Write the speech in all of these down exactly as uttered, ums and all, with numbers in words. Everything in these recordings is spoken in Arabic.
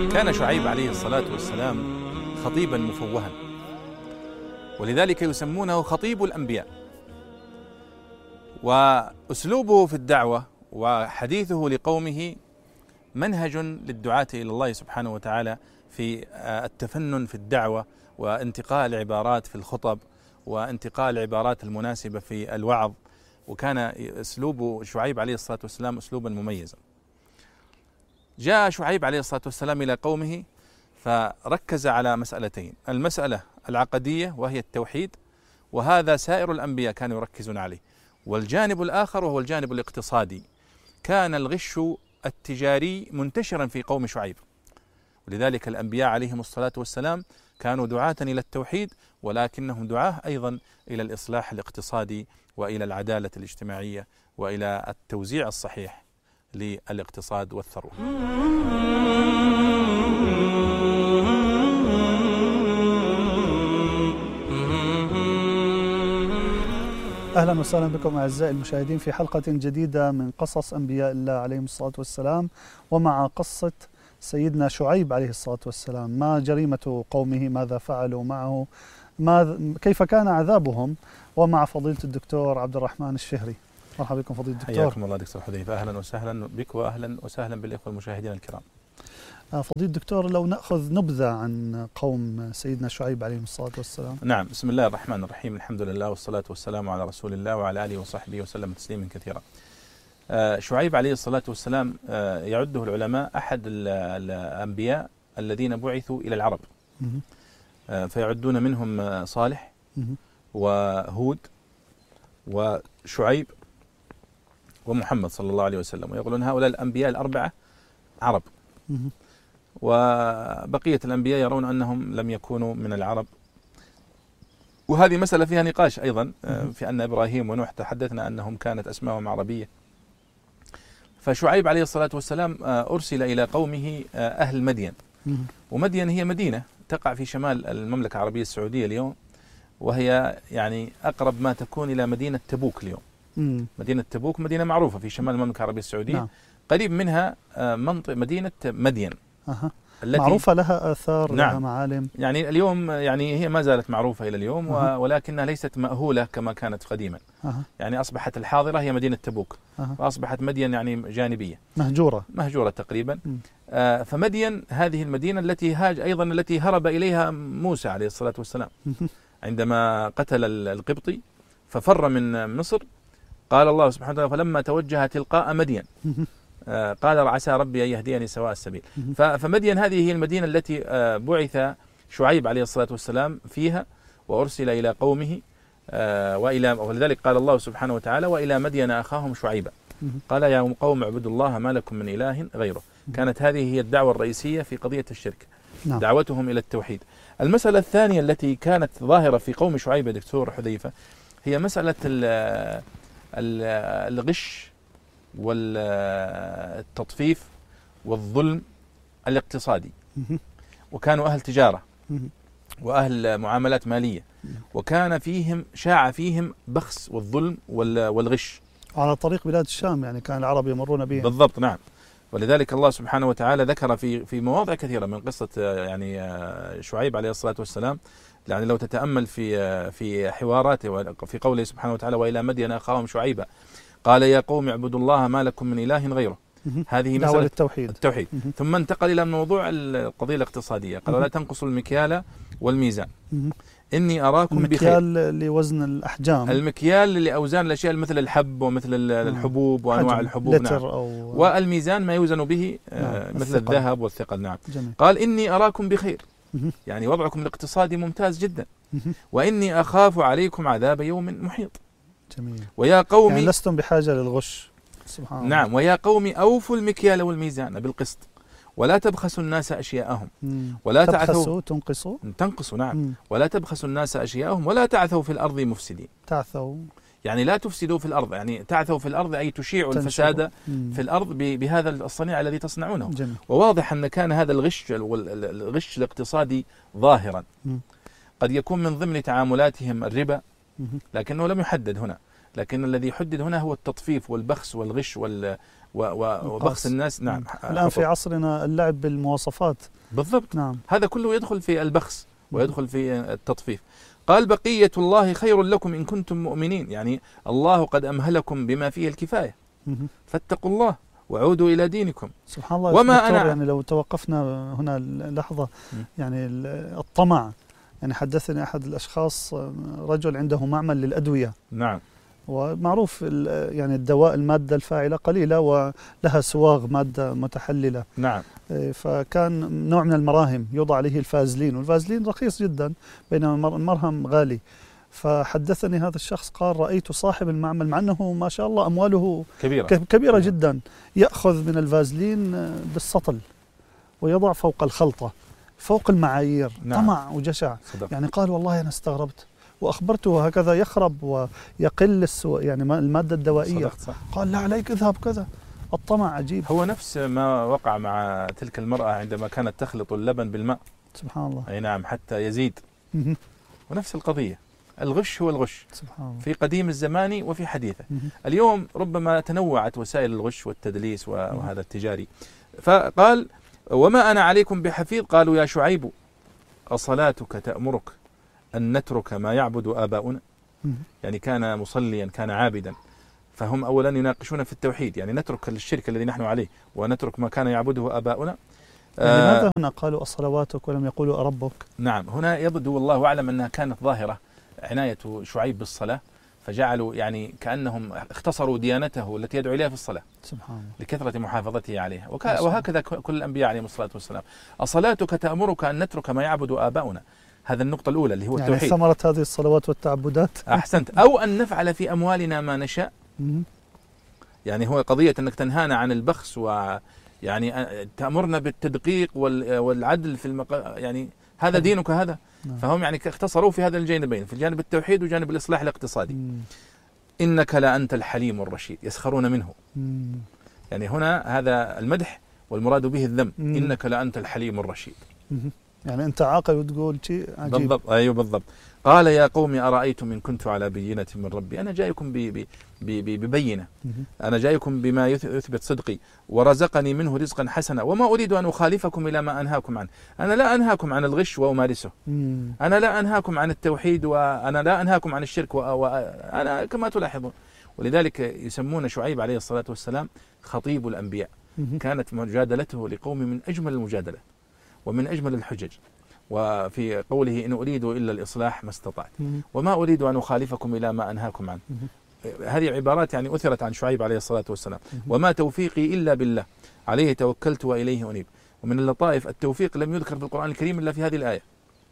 كان شعيب عليه الصلاة والسلام خطيبا مفوها، ولذلك يسمونه خطيب الأنبياء. وأسلوبه في الدعوة وحديثه لقومه منهج للدعاة إلى الله سبحانه وتعالى في التفنن في الدعوة، وانتقاء العبارات في الخطب، وانتقاء العبارات المناسبة في الوعظ. وكان أسلوب شعيب عليه الصلاة والسلام أسلوبا مميزا. جاء شعيب عليه الصلاة والسلام إلى قومه فركز على مسألتين: المسألة العقدية وهي التوحيد، وهذا سائر الأنبياء كانوا يركزون عليه، والجانب الآخر وهو الجانب الاقتصادي. كان الغش التجاري منتشرا في قوم شعيب، ولذلك الأنبياء عليهم الصلاة والسلام كانوا دعاة إلى التوحيد، ولكنهم دعاة أيضا إلى الإصلاح الاقتصادي وإلى العدالة الاجتماعية وإلى التوزيع الصحيح للاقتصاد والثروة. أهلا وسهلا بكم أعزائي المشاهدين في حلقة جديدة من قصص أنبياء الله عليهم الصلاة والسلام، ومع قصة سيدنا شعيب عليه الصلاة والسلام. ما جريمة قومه؟ ماذا فعلوا معه؟ ماذا كيف كان عذابهم؟ ومع فضيلة الدكتور عبد الرحمن الشهري. مرحبا بكم فضيلة الدكتور. حياكم الله دكتور حذيفة، أهلا وسهلا بك وأهلا وسهلا بالإخوة المشاهدين الكرام. فضيلة الدكتور، لو نأخذ نبذة عن قوم سيدنا شعيب عليه الصلاة والسلام. نعم، بسم الله الرحمن الرحيم، الحمد لله والصلاة والسلام على رسول الله وعلى آله وصحبه وسلم تسليما كثيرا. شعيب عليه الصلاة والسلام يعده العلماء أحد الأنبياء الذين بعثوا إلى العرب، فيعدون منهم صالح وهود وشعيب ومحمد صلى الله عليه وسلم، ويقولون هؤلاء الأنبياء الأربعة عرب، وبقية الأنبياء يرون أنهم لم يكونوا من العرب. وهذه مسألة فيها نقاش أيضا، في أن إبراهيم ونوح تحدثنا أنهم كانت أسماءهم عربية. فشعيب عليه الصلاة والسلام أرسل إلى قومه أهل مدين، ومدين هي مدينة تقع في شمال المملكة العربية السعودية اليوم، وهي يعني أقرب ما تكون إلى مدينة تبوك اليوم. مدينة تبوك مدينة معروفة في شمال المملكة العربية السعودية. نعم. قريب منها منطقة مدينة مدين، أه. معروفة، لها آثار. نعم. لها معالم. يعني اليوم يعني هي ما زالت معروفة إلى اليوم، أه. ولكنها ليست مأهولة كما كانت قديما. أه. يعني أصبحت الحاضرة هي مدينة تبوك، أه. وأصبحت مدين يعني جانبية مهجورة مهجورة تقريبا. آه فمدين هذه المدينة التي هاج أيضا التي هرب إليها موسى عليه الصلاة والسلام عندما قتل القبطي ففر من مصر. قال الله سبحانه وتعالى: فلما توجه تلقاء مدين آه قال عسى ربي أن يهديني سواء السبيل. فمدين هذه هي المدينة التي آه بعث شعيب عليه الصلاة والسلام فيها، وأرسل إلى قومه. آه وإلى ولذلك قال الله سبحانه وتعالى: وإلى مدين أخاهم شعيبا قال يا قوم اعبدوا الله ما لكم من إله غيره. كانت هذه هي الدعوة الرئيسية في قضية الشرك. نعم. دعوتهم إلى التوحيد. المسألة الثانية التي كانت ظاهرة في قوم شعيب يا دكتور حذيفة هي مسألة الغش والتطفيف والظلم الاقتصادي، وكانوا أهل تجارة وأهل معاملات مالية، وكان فيهم شاع فيهم بخس والظلم والغش على طريق بلاد الشام، يعني كان العرب يمرون بهم. بالضبط، نعم. ولذلك الله سبحانه وتعالى ذكر في في مواضع كثيرة من قصة يعني شعيب عليه الصلاة والسلام. يعني لو تتأمل في في حواراته في قوله سبحانه وتعالى: وإلى مدين أخاهم شعيبا قال يا قوم اعبدوا الله ما لكم من إله غيره. هذه مسألة التوحيد. التوحيد. ثم انتقل إلى موضوع القضية الاقتصادية، قال: ولا تنقصوا المكيال والميزان إني أراكم بخير. المكيال لوزن الأحجام، المكيال لأوزان الأشياء مثل الحب ومثل الحبوب وأنواع الحبوب. نعم. والميزان ما يوزن به آه مثل الثقل. الذهب والثقل. نعم. جميل. قال إني أراكم بخير، يعني وضعكم الاقتصادي ممتاز جدا، وإني أخاف عليكم عذاب يوم محيط. جميل. ويا قوم يعني لستم بحاجة للغش. سبحان الله. نعم. ويا قوم أوفوا المكيال والميزان بالقسط ولا تبخسوا الناس أشياءهم ولا تعثوا تنقصوا تنقصوا نعم مم. ولا تبخسوا الناس أشياءهم ولا تعثوا في الأرض مفسدين. تعثوا يعني لا تفسدوا في الأرض، يعني تعثوا في الأرض أي تشيعوا الفساد مم. في الأرض بهذا الصنيع الذي تصنعونه. جميل. وواضح أن كان هذا الغش الغش الاقتصادي ظاهرا. مم. قد يكون من ضمن تعاملاتهم الربا، لكنه لم يحدد هنا، لكن الذي يحدد هنا هو التطفيف والبخس والغش وبخس الناس. نعم. الآن في عصرنا اللعب بالمواصفات. بالضبط. نعم. هذا كله يدخل في البخس ويدخل في التطفيف. قال بقية الله خير لكم إن كنتم مؤمنين، يعني الله قد أمهلكم بما فيه الكفاية فاتقوا الله وعودوا إلى دينكم. سبحان الله. وما أنا يعني لو توقفنا هنا لحظة، يعني الطمع، يعني حدثني أحد الأشخاص رجل عنده معمل للأدوية. نعم. ومعروف يعني الدواء المادة الفاعلة قليلة ولها سواغ مادة متحللة. نعم. فكان نوع من المراهم يوضع عليه الفازلين، والفازلين رخيص جدا بينما المرهم غالي. فحدثني هذا الشخص قال رأيت صاحب المعمل مع أنه ما شاء الله أمواله كبيرة, كبيرة جدا يأخذ من الفازلين بالسطل ويضع فوق الخلطة فوق المعايير. نعم. طمع وجشع. صدق. يعني قال والله أنا استغربت وأخبرته هكذا يخرب ويقل يعني المادة الدوائية. صح. قال لا عليك اذهب كذا. الطمع عجيب. هو نفس ما وقع مع تلك المرأة عندما كانت تخلط اللبن بالماء. سبحان الله. أي نعم، حتى يزيد. ونفس القضية، الغش هو الغش. سبحان الله. في قديم الزمان وفي حديثه. اليوم ربما تنوعت وسائل الغش والتدليس وهذا التجاري. فقال وما أنا عليكم بحفيظ. قالوا يا شعيب أصلاتك تأمرك أن نترك ما يعبد آباؤنا؟ يعني كان مصليا كان عابدا، فهم أولا يناقشون في التوحيد، يعني نترك الشرك الذي نحن عليه ونترك ما كان يعبده آباؤنا. يعني لماذا آه هنا قالوا الصلواتك ولم يقولوا ربك؟ نعم، هنا يبدو والله أعلم أنها كانت ظاهرة عناية شعيب بالصلاة، فجعلوا يعني كأنهم اختصروا ديانته التي يدعو إليها في الصلاة. سبحان الله. لكثرة محافظته عليها. وهكذا كل الأنبياء عليهم الصلاة والسلام. أصلاتك تأمرك أن نترك ما يعبد آباؤنا، هذا النقطة الأولى اللي هو يعني التوحيد. ثمرة هذه الصلوات والتعبدات. أحسنت. أو أن نفعل في أموالنا ما نشاء. يعني هو قضية أنك تنهانا عن البخس، ويعني تأمرنا بالتدقيق والعدل في المق... يعني هذا دينك هذا. نعم. فهم يعني اختصروا في هذا الجانبين، في الجانب التوحيد وجانب الإصلاح الاقتصادي. مم. إنك لأنت الحليم الرشيد، يسخرون منه. مم. يعني هنا هذا المدح والمراد به الذم. مم. إنك لأنت الحليم الرشيد. مم. يعني أنت عاقل وتقول شيء عجيب. بالضبط. أيوه بالضبط. قال يا قوم أرأيتم إن كنت على بينة من ربي. أنا جايكم ببينة، أنا جايكم بما يثبت صدقي ورزقني منه رزقا حسنا، وما أريد أن أخالفكم إلى ما أنهاكم عنه. أنا لا أنهاكم عن الغش وأمارسه، أنا لا أنهاكم عن التوحيد، وأنا لا أنهاكم عن الشرك، وأنا كما تلاحظون. ولذلك يسمون شعيب عليه الصلاة والسلام خطيب الأنبياء. كانت مجادلته لقوم من أجمل المجادلات ومن أجمل الحجج. وفي قوله إن أريد إلا الإصلاح ما استطعت وما أريد أن أخالفكم إلى ما أنهاكم عنه. هذه عبارات يعني أثرت عن شعيب عليه الصلاة والسلام. وما توفيقي إلا بالله عليه توكلت وإليه أنيب. ومن اللطائف التوفيق لم يذكر في القرآن الكريم إلا في هذه الآية،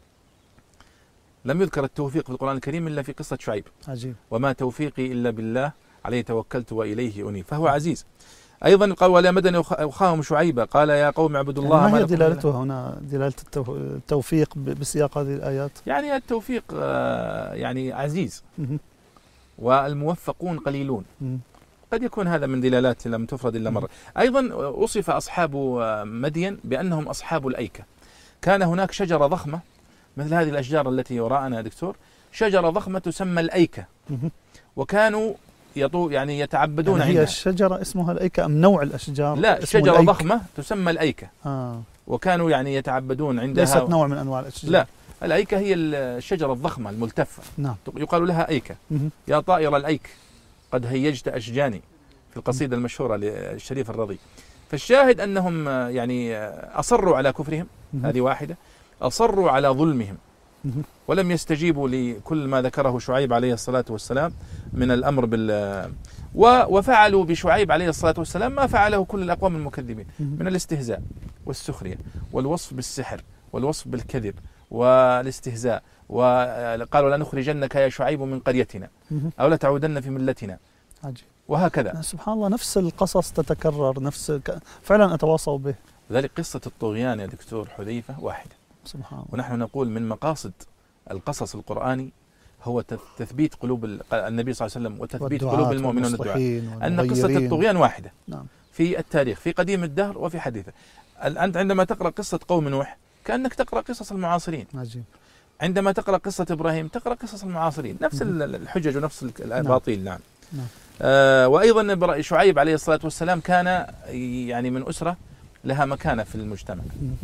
لم يذكر التوفيق في القرآن الكريم إلا في قصة شعيب. عجيب. وما توفيقي إلا بالله عليه توكلت وإليه أنيب. فهو عزيز. أيضا قال ولا مدن أخاهم شعيبا قال يا قوم اعبدوا الله. يعني ما هي دلالته هنا، دلالة التوفيق بسياق هذه الآيات؟ يعني التوفيق يعني عزيز والموفقون قليلون. قد يكون هذا من دلالات لم تفرد إلا مرة. أيضا وصف أصحاب مدين بأنهم أصحاب الأيكة. كان هناك شجرة ضخمة مثل هذه الأشجار التي وراءنا يا دكتور، شجرة ضخمة تسمى الأيكة، وكانوا يطو يعني يتعبدون يعني عندها. هي الشجرة اسمها الأيكة أم نوع الأشجار؟ لا، شجرة الأيك. ضخمة تسمى الأيكة. آه. وكانوا يعني يتعبدون عندها. ليست نوع من أنواع الأشجار. لا، الأيكة هي الشجرة الضخمة الملتفة. نعم. يقال لها أيكة. يا طائر الأيك قد هيجت أشجاني، في القصيدة المشهورة للشريف الرضي. فالشاهد أنهم يعني أصروا على كفرهم، هذه واحدة، أصروا على ظلمهم، ولم يستجيبوا لكل ما ذكره شعيب عليه الصلاة والسلام من الأمر بال وفعلوا بشعيب عليه الصلاة والسلام ما فعله كل الأقوام المكذبين من الاستهزاء والسخرية والوصف بالسحر والوصف بالكذب والاستهزاء. وقالوا لا نخرجنك يا شعيب من قريتنا أو لا تعودن في ملتنا. عجيب. وهكذا سبحان الله، نفس القصص تتكرر، نفس ك... فعلا أتواصوا به. لذلك قصة الطغيان يا دكتور حذيفة واحدة. سبحان الله. ونحن نقول من مقاصد القصص القرآني هو تثبيت قلوب النبي صلى الله عليه وسلم وتثبيت قلوب المؤمنين والدعاء. أن قصة الطغيان واحدة. نعم. في التاريخ، في قديم الدهر وفي حديثه. أنت عندما تقرأ قصة قوم نوح كأنك تقرأ قصص المعاصرين. عجيب. عندما تقرأ قصة إبراهيم تقرأ قصص المعاصرين، نفس الحجج ونفس الأباطيل. نعم. نعم. آه وأيضا شعيب عليه الصلاة والسلام كان يعني من أسرة لها مكانة في المجتمع،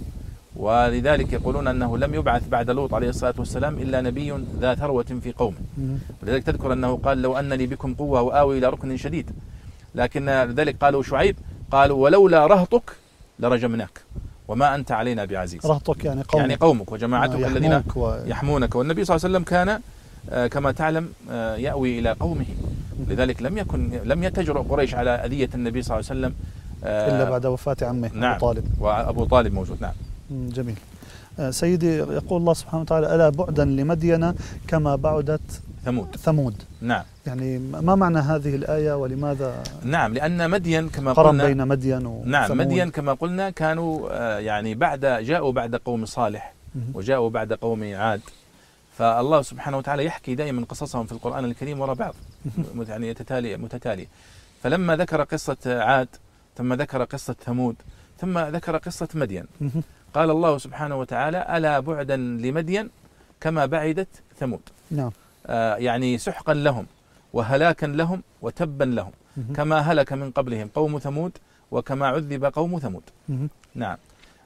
ولذلك يقولون أنه لم يبعث بعد لوط عليه الصلاة والسلام إلا نبي ذا ثروة في قومه. ولذلك تذكر أنه قال لو أن لي بكم قوة وآوي إلى ركن شديد، لكن لذلك قالوا شعيب قالوا ولولا رهطك لرجمناك وما أنت علينا بعزيز. رهطك يعني قومك، يعني قومك وجماعتك آه الذين و... يحمونك. والنبي صلى الله عليه وسلم كان آه كما تعلم آه يأوي إلى قومه، لذلك لم يكن لم يتجرؤ قريش على أذية النبي صلى الله عليه وسلم آه إلا بعد وفاة عمه نعم أبو طالب. وأبو طالب موجود. نعم. جميل. آه سيدي، يقول الله سبحانه وتعالى ألا بعدا لمدين كما بعدت ثمود. ثمود. نعم. يعني ما معنى هذه الآية ولماذا؟ نعم، لأن مدين كما قرن قلنا بين مدين وثمود. نعم، مدين كما قلنا كانوا آه يعني بعد جاءوا بعد قوم صالح وجاءوا بعد قوم عاد، فالله سبحانه وتعالى يحكي دائما قصصهم في القرآن الكريم وراء بعض يعني يتتالي متتالية. فلما ذكر قصة عاد ثم ذكر قصة ثمود ثم ذكر قصة مدين، قال الله سبحانه وتعالى ألا بعدا لمدين كما بعدت ثمود. نعم. آه يعني سحقا لهم وهلاكا لهم وتبا لهم كما هلك من قبلهم قوم ثمود وكما عذب قوم ثمود. نعم.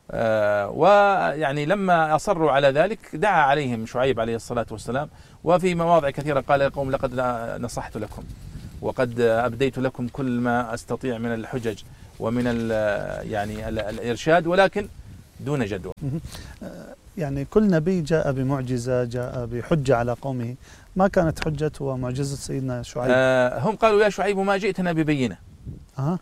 آه ويعني لما أصروا على ذلك دعا عليهم شعيب عليه الصلاة والسلام، وفي مواضع كثيرة قال يا قوم لقد نصحت لكم وقد أبديت لكم كل ما أستطيع من الحجج ومن ال يعني ال الإرشاد ولكن دون جدوى. يعني كل نبي جاء بمعجزة، جاء بحجة على قومه، ما كانت حجة ومعجزة سيدنا شعيب؟ آه هم قالوا يا شعيب ما جئتنا ببينة. أه.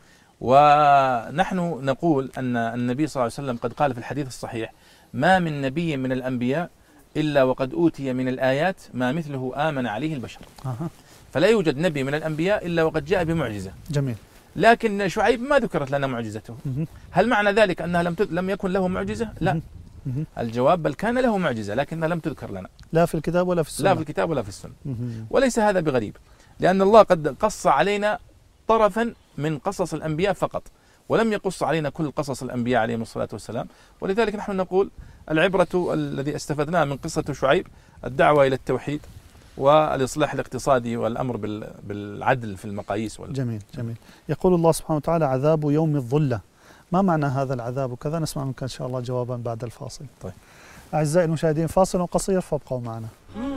ونحن نقول أن النبي صلى الله عليه وسلم قد قال في الحديث الصحيح ما من نبي من الأنبياء إلا وقد أوتي من الآيات ما مثله آمن عليه البشر. أه. فلا يوجد نبي من الأنبياء إلا وقد جاء بمعجزة. جميل. لكن شعيب ما ذكرت لنا معجزته. هل معنى ذلك أنها لم لم يكن له معجزة؟ لا. الجواب بل كان له معجزة لكنها لم تذكر لنا لا في الكتاب ولا في السنة. لا في الكتاب ولا في السنة. وليس هذا بغريب، لأن الله قد قص علينا طرفا من قصص الأنبياء فقط، ولم يقص علينا كل قصص الأنبياء عليهم الصلاة والسلام. ولذلك نحن نقول العبرة الذي استفدناه من قصة شعيب الدعوة إلى التوحيد والإصلاح الاقتصادي والأمر بالعدل في المقاييس وال... جميل جميل. يقول الله سبحانه وتعالى عذاب يوم الظلة، ما معنى هذا العذاب؟ وكذا نسمع منك إن شاء الله جوابا بعد الفاصل. طيب أعزائي المشاهدين، فاصل قصير فابقوا معنا.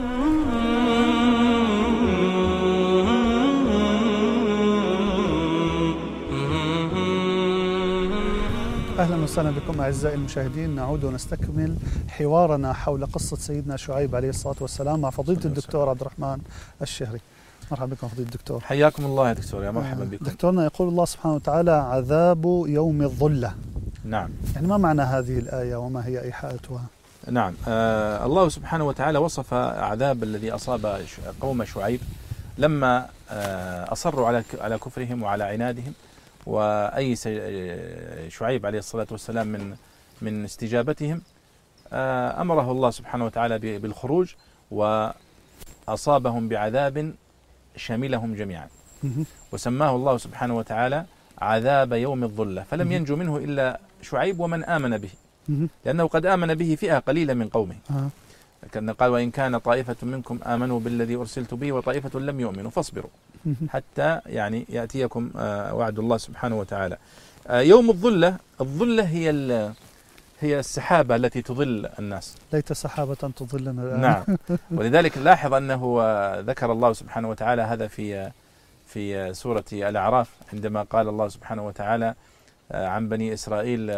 أهلا وسهلا بكم أعزائي المشاهدين، نعود ونستكمل حوارنا حول قصة سيدنا شعيب عليه الصلاة والسلام مع فضيلة الدكتور عبد الرحمن الشهري. مرحبا بكم فضيلة الدكتور. حياكم الله يا دكتور. يا مرحبا بكم. دكتورنا، يقول الله سبحانه وتعالى عذاب يوم الظلة. نعم. يعني ما معنى هذه الآية وما هي إيحاءاتها؟ نعم. آه الله سبحانه وتعالى وصف عذاب الذي أصاب قوم شعيب لما آه أصروا على على كفرهم وعلى عنادهم، وأي شعيب عليه الصلاة والسلام من من استجابتهم آه أمره الله سبحانه وتعالى بالخروج وأصابهم بعذاب شملهم جميعا، وسماه الله سبحانه وتعالى عذاب يوم الظلة، فلم ينجو منه إلا شعيب ومن آمن به، لأنه قد آمن به فئة قليلة من قومه. كان قال وإن كان طائفة منكم آمنوا بالذي أرسلت به وطائفة لم يؤمنوا فاصبروا حتى يعني يأتيكم وعد الله سبحانه وتعالى. يوم الظلة، الظلة هي هي السحابة التي تظل الناس. ليت سحابة تظلنا الآن. نعم. ولذلك لاحظ أنه ذكر الله سبحانه وتعالى هذا في في سورة الأعراف عندما قال الله سبحانه وتعالى عن بني إسرائيل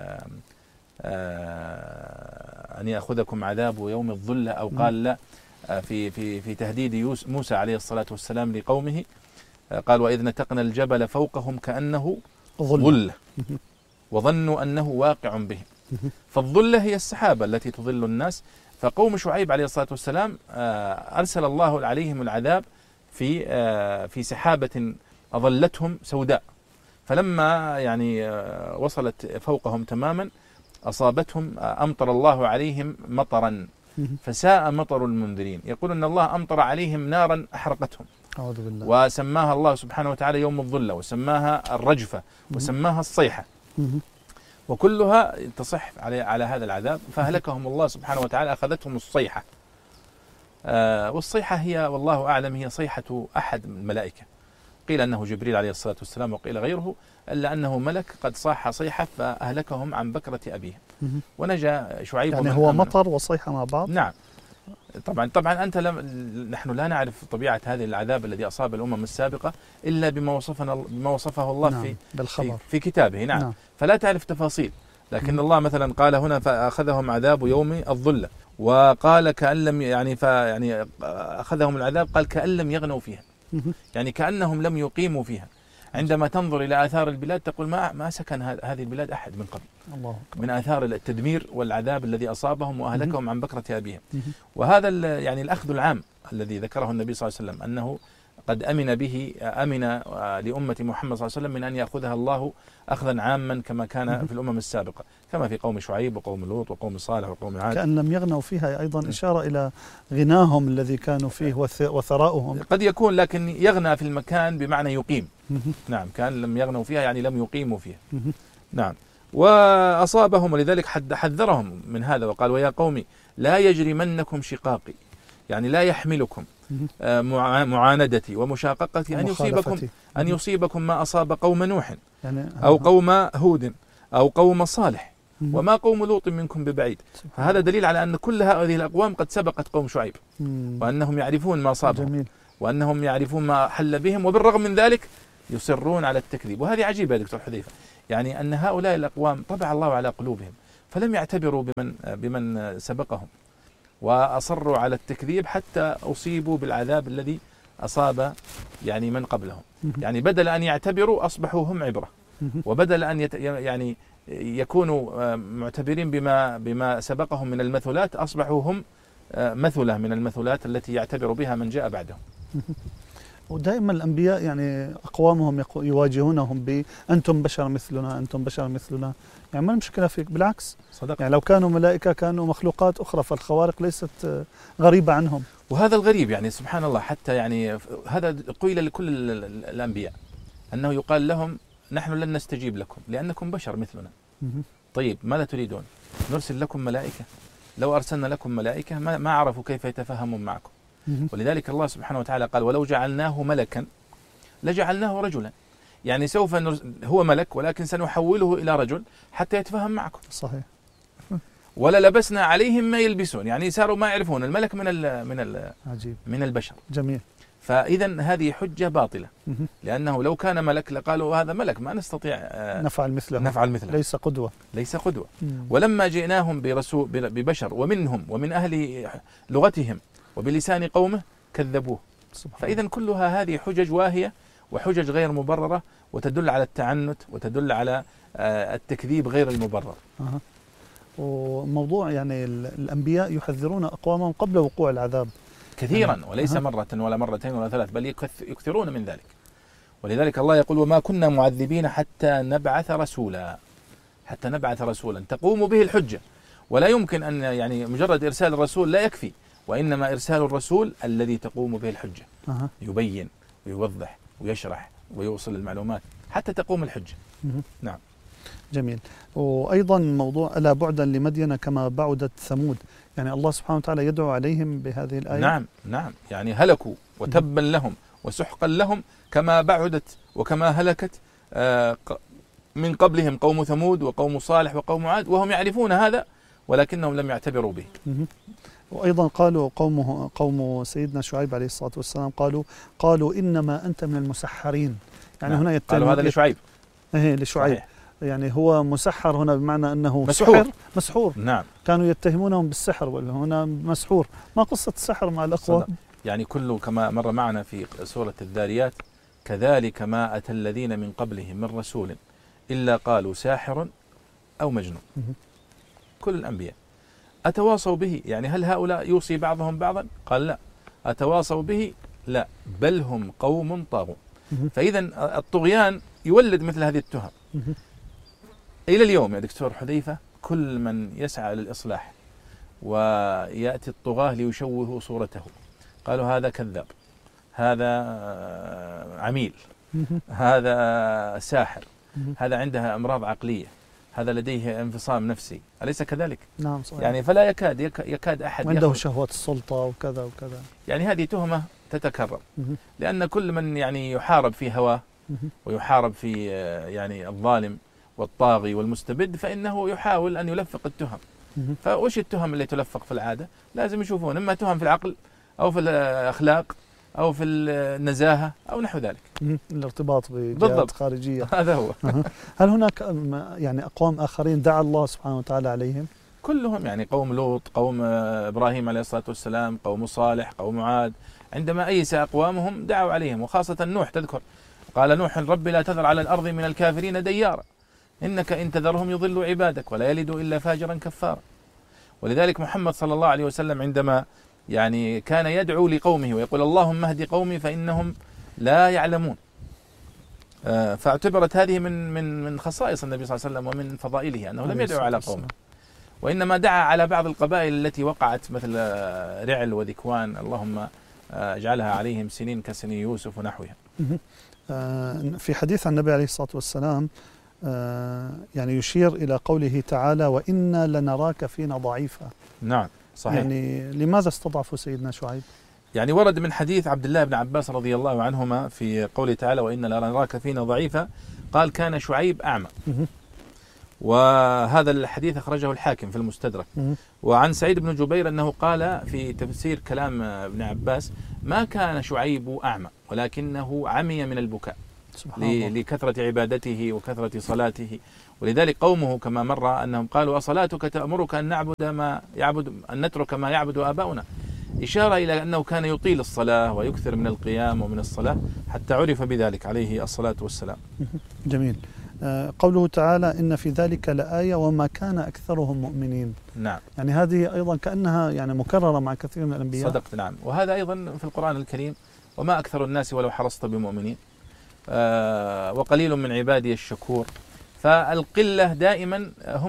أن يأخذكم عذاب يوم الظلة، أو قال لا في في في تهديد موسى عليه الصلاة والسلام لقومه، قال وإذ نتقنا الجبل فوقهم كأنه ظلة وظنوا أنه واقع بهم. فالظلة هي السحابة التي تظل الناس. فقوم شعيب عليه الصلاة والسلام أرسل الله عليهم العذاب في في سحابة أظلتهم سوداء، فلما يعني وصلت فوقهم تماما أصابتهم أمطر الله عليهم مطرا فساء مطر المنذرين. يقول أن الله أمطر عليهم نارا أحرقتهم، أعوذ بالله. وسماها الله سبحانه وتعالى يوم الظلة، وسماها الرجفة، وسماها الصيحة، وكلها تصح على على هذا العذاب. فهلكهم الله سبحانه وتعالى، أخذتهم الصيحة. آه والصيحة هي والله أعلم هي صيحة أحد الملائكة. قيل أنه جبريل عليه الصلاة والسلام وقيل غيره، إلا أنه ملك قد صاح صيحة فأهلكهم عن بكرة أبيهم ونجا شعيب. يعني هو مطر وصيحة مع بعض؟ نعم. طبعا طبعا أنت لم نحن لا نعرف طبيعة هذه العذاب الذي أصاب الأمم السابقة إلا بما وصفنا بما وصفه الله نعم في بالخبر في, في كتابه. نعم. نعم. فلا تعرف تفاصيل، لكن م. الله مثلا قال هنا فأخذهم عذاب يوم الظلة، وقال كأن لم يعني فيعني أخذهم العذاب قال كأن لم يغنوا فيها، يعني كأنهم لم يقيموا فيها. عندما تنظر إلى آثار البلاد تقول ما ما سكن هذه البلاد أحد من قبل، الله من آثار التدمير والعذاب الذي أصابهم وأهلكهم عن بكرة أبيهم. وهذا يعني الأخذ العام الذي ذكره النبي صلى الله عليه وسلم أنه قد أمن به أمن لأمة محمد صلى الله عليه وسلم من أن يأخذها الله أخذا عاما كما كان في الأمم السابقة، كما في قوم شعيب وقوم لوط وقوم صالح وقوم عاد. كأن لم يغنوا فيها أيضا إشارة إلى غناهم الذي كانوا فيه وثراؤهم. قد يكون، لكن يغنى في المكان بمعنى يقيم. نعم، كان لم يغنوا فيها يعني لم يقيموا فيها. نعم. وأصابهم، ولذلك حذرهم من هذا وقال ويا قوم لا يجرمنكم شقاقي، يعني لا يحملكم معاندتي ومشاققتي أن يصيبكم أن يصيبكم ما أصاب قوم نوح أو قوم هود أو قوم صالح وما قوم لوط منكم ببعيد. فهذا دليل على أن كل هذه الأقوام قد سبقت قوم شعيب، وأنهم يعرفون ما أصابهم وأنهم يعرفون ما حل بهم، وبالرغم من ذلك يصرون على التكذيب. وهذه عجيبة يا دكتور حذيفة، يعني أن هؤلاء الأقوام طبع الله على قلوبهم فلم يعتبروا بمن بمن سبقهم، وأصروا على التكذيب حتى أصيبوا بالعذاب الذي أصاب يعني من قبلهم. يعني بدل أن يعتبروا أصبحوا هم عبرة، وبدل أن يت يعني يكونوا معتبرين بما بما سبقهم من المثلات أصبحوا هم مثلة من المثلات التي يعتبر بها من جاء بعدهم. ودائما الأنبياء يعني أقوامهم يواجهونهم بأنتم بشر مثلنا أنتم بشر مثلنا، يعني ما المشكلة فيك، بالعكس صدق. يعني لو كانوا ملائكة كانوا مخلوقات أخرى، فالخوارق ليست غريبة عنهم. وهذا الغريب يعني سبحان الله، حتى يعني هذا قيل لكل الأنبياء أنه يقال لهم نحن لن نستجيب لكم لأنكم بشر مثلنا. طيب ماذا تريدون؟ نرسل لكم ملائكة؟ لو أرسلنا لكم ملائكة ما, ما عرفوا كيف يتفهمون معكم. ولذلك الله سبحانه وتعالى قال ولو جعلناه ملكا لجعلناه رجلا، يعني سوف هو ملك ولكن سنحوله إلى رجل حتى يتفهم معكم. صحيح. ولا لبسنا عليهم ما يلبسون، يعني صاروا ما يعرفون الملك من ال من ال عجيب. من البشر. جميل. فإذا هذه حجة باطلة، لأنه لو كان ملك لقالوا هذا ملك ما نستطيع نفعل مثله نفعل مثله ليس قدوة ليس قدوة. ولما جئناهم برسول ببشر ومنهم ومن أهل لغتهم وبلسان قومه كذبوه. فإذا كلها هذه حجج واهية وحجج غير مبررة، وتدل على التعنت وتدل على التكذيب غير المبرر. أه. وموضوع يعني الأنبياء يحذرون أقوامهم قبل وقوع العذاب كثيرا، وليس أه. مرة ولا مرتين ولا ثلاث، بل يكثرون من ذلك. ولذلك الله يقول وما كنا معذبين حتى نبعث رسولا، حتى نبعث رسولا تقوم به الحجة. ولا يمكن أن يعني مجرد إرسال الرسول لا يكفي، وإنما إرسال الرسول الذي تقوم به الحجة. أه. يبين ويوضح ويشرح ويوصل المعلومات حتى تقوم الحجة. أه. نعم. جميل. وأيضا موضوع ألا بعدا لمدين كما بعدت ثمود، يعني الله سبحانه وتعالى يدعو عليهم بهذه الآية. نعم نعم، يعني هلكوا وتبا لهم وسحقا لهم كما بعدت وكما هلكت من قبلهم قوم ثمود وقوم صالح وقوم عاد، وهم يعرفون هذا ولكنهم لم يعتبروا به. وأيضا قالوا قومه قوم سيدنا شعيب عليه الصلاة والسلام قالوا قالوا إنما أنت من المسحرين، يعني نعم. هنا يتهم قالوا هذا لشعيب. ايه لشعيب صحيح. يعني هو مسحر هنا بمعنى أنه مسحور. سحر مسحور. نعم. كانوا يتهمونهم بالسحر، ولا هنا مسحور. ما قصة السحر مع الأقوى؟ يعني كله كما مر معنا في سورة الذاريات كذلك ما أتى الذين من قبلهم من رسول إلا قالوا ساحر أو مجنون. كل الأنبياء أتواصوا به، يعني هل هؤلاء يوصي بعضهم بعضا؟ قال لا. أتواصوا به؟ لا، بل هم قوم طاغون. فإذا الطغيان يولد مثل هذه التهم. إلى اليوم يا دكتور حذيفة كل من يسعى للإصلاح ويأتي الطغاة ليشوهوا صورته قالوا هذا كذاب، هذا عميل، هذا ساحر، هذا عنده أمراض عقلية، هذا لديه انفصام نفسي، أليس كذلك؟ نعم صحيح. يعني فلا يكاد يكاد أحد عنده شهوة السلطة وكذا وكذا. يعني هذه تهمة تتكرر، لأن كل من يعني يحارب في هواه ويحارب في يعني الظالم والطاغي والمستبد فإنه يحاول أن يلفق التهم. فوش التهم اللي تلفق في العادة؟ لازم يشوفون إما تهم في العقل أو في الأخلاق أو في النزاهة أو نحو ذلك. الارتباط بجهات خارجية. هذا هو. هل هناك يعني أقوام آخرين دعا الله سبحانه وتعالى عليهم؟ كلهم، يعني قوم لوط، قوم إبراهيم عليه الصلاة والسلام، قوم صالح، قوم عاد، عندما أيس أقوامهم دعوا عليهم، وخاصة نوح. تذكر قال نوح رب لا تذر على الأرض من الكافرين ديارا إنك إن تذرهم يضلوا عبادك ولا يلدوا إلا فاجرا كفارا. ولذلك محمد صلى الله عليه وسلم عندما يعني كان يدعو لقومه ويقول اللهم اهد قومي فإنهم لا يعلمون، فاعتبرت هذه من من من خصائص النبي صلى الله عليه وسلم ومن فضائله أنه لم يدعو على قومه، وإنما دعا على بعض القبائل التي وقعت مثل رعل وذكوان، اللهم اجعلها عليهم سنين كسني يوسف ونحوها. في حديث عن النبي عليه الصلاة والسلام يعني يشير إلى قوله تعالى وإنا لنراك فينا ضعيفا. نعم صحيح. يعني لماذا استضعفوا سيدنا شعيب؟ يعني ورد من حديث عبد الله بن عباس رضي الله عنهما في قوله تعالى وإنا لنراك فينا ضعيفا، قال كان شعيب أعمى، وهذا الحديث أخرجه الحاكم في المستدرك. وعن سعيد بن جبير أنه قال في تفسير كلام ابن عباس ما كان شعيب أعمى ولكنه عمي من البكاء لكثرة عبادته وكثرة صلاته. ولذلك قومه كما مر أنهم قالوا أصلاتك تأمرك أن نعبد ما يعبد أن نترك ما يعبد آباؤنا، إشارة إلى أنه كان يطيل الصلاة ويكثر من القيام ومن الصلاة حتى عرف بذلك عليه الصلاة والسلام. جميل. قوله تعالى إن في ذلك لآية وما كان أكثرهم مؤمنين. نعم. يعني هذه أيضا كأنها يعني مكررة مع كثير من الأنبياء. صدقت. نعم. وهذا أيضا في القرآن الكريم وما أكثر الناس ولو حرصت بمؤمنين آه وقليل من عبادي الشكور. فالقلة دائما هم